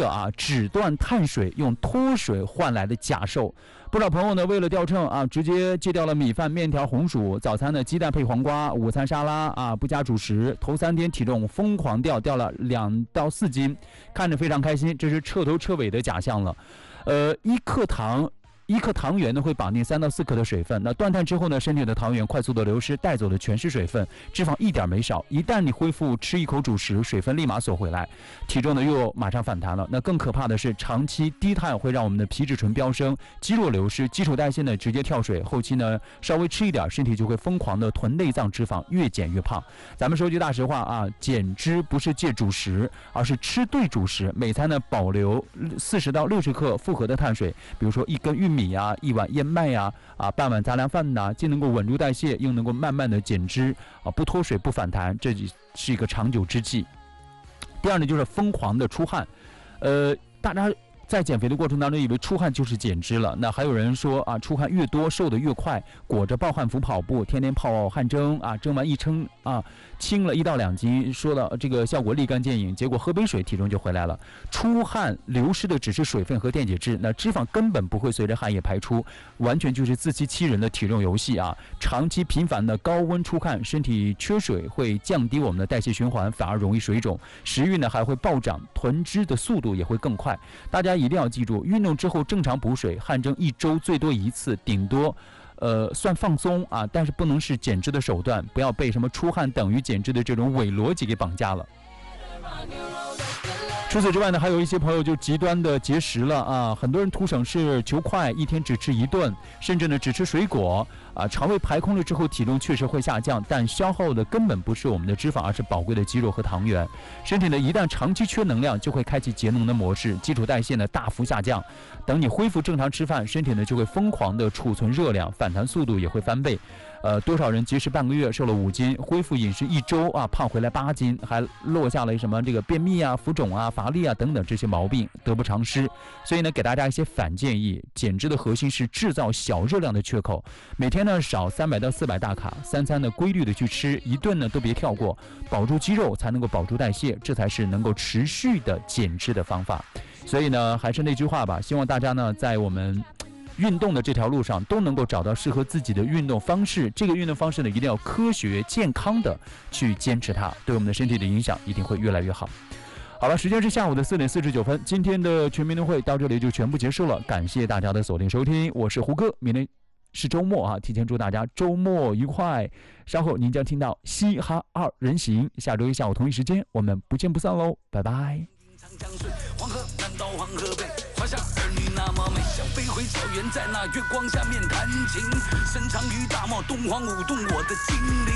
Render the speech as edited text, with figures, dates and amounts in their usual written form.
个啊只断碳水用脱水换来的假瘦。不少朋友呢为了掉秤啊，直接戒掉了米饭、面条、红薯，早餐呢鸡蛋配黄瓜，午餐沙拉啊，不加主食。头3天体重疯狂掉了2到4斤，看着非常开心，这是彻头彻尾的假象了。1克糖原呢会绑定3到4克的水分，那断碳之后呢，身体的糖原快速的流失，带走的全是水分，脂肪一点没少。一旦你恢复吃一口主食，水分立马锁回来，体重呢又马上反弹了。那更可怕的是，长期低碳会让我们的皮质醇飙升，肌肉流失，基础代谢呢直接跳水，后期呢稍微吃一点，身体就会疯狂的囤内脏脂肪，越减越胖。咱们说句大实话啊，减脂不是戒主食，而是吃对主食，每餐呢保留40到60克复合的碳水，比如说1根玉米啊，1碗燕麦啊，半碗杂粮饭呐，既能够稳住代谢，又能够慢慢的减脂啊，不脱水不反弹，这是一个长久之计。第二呢，就是疯狂的出汗，大家在减肥的过程当中以为出汗就是减脂了，那还有人说啊，出汗越多瘦得越快，裹着暴汗服跑步，天天泡汗蒸啊，蒸完一称啊，轻了1到2斤，说了这个效果立竿见影，结果喝杯水体重就回来了。出汗流失的只是水分和电解质，那脂肪根本不会随着汗液排出，完全就是自欺欺人的体重游戏啊！长期频繁的高温出汗，身体缺水会降低我们的代谢循环，反而容易水肿，食欲呢还会暴涨，囤脂的速度也会更快。大家一定要记住，运动之后正常补水，汗蒸1周最多1次，顶多算放松啊，但是不能是减脂的手段，不要被什么出汗等于减脂的这种伪逻辑给绑架了。除此之外呢，还有一些朋友就极端的节食了啊，很多人图省事求快，一天只吃1顿，甚至呢只吃水果啊，肠胃排空了之后体重确实会下降，但消耗的根本不是我们的脂肪，而是宝贵的肌肉和糖原。身体呢一旦长期缺能量，就会开启节能的模式，基础代谢呢大幅下降。等你恢复正常吃饭，身体呢就会疯狂的储存热量，反弹速度也会翻倍。多少人节食半个月瘦了5斤，恢复饮食1周啊，胖回来8斤，还落下了什么这个便秘啊、浮肿啊、乏力啊等等这些毛病，得不偿失。所以呢，给大家一些反建议，减脂的核心是制造小热量的缺口，每天呢少300到400大卡，3餐呢规律的去吃，1顿呢都别跳过，保住肌肉才能够保住代谢，这才是能够持续的减脂的方法。所以呢，还是那句话吧，希望大家呢在我们运动的这条路上都能够找到适合自己的运动方式，这个运动方式呢一定要科学健康的去坚持它，对我们的身体的影响一定会越来越好。好了，时间是下午的4点49分，今天的全民运动会到这里就全部结束了，感谢大家的锁定收听，我是胡歌，明天是周末啊，提前祝大家周末愉快。稍后您将听到嘻哈2人行，下周一下午同一时间我们不见不散喽，拜拜。黄河南到黄河北，华夏儿女那么美，想飞回草原，在那月光下面弹琴，深藏于大漠，东皇舞动我的心灵。